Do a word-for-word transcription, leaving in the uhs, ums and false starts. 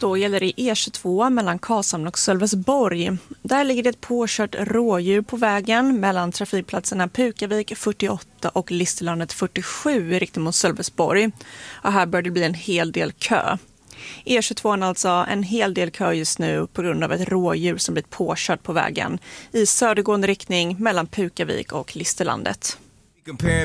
då gäller det E tjugotvå mellan Karlshamn och Sölvesborg. Där ligger det ett påkört rådjur på vägen mellan trafikplatserna Pukavik fyrtioåtta och Listerlandet fyrtiosju i riktning mot Sölvesborg. Och här bör det bli en hel del kö. E tjugotvå är alltså en hel del kö just nu på grund av ett rådjur som blivit påkört på vägen i södergående riktning mellan Pukavik och Listerlandet.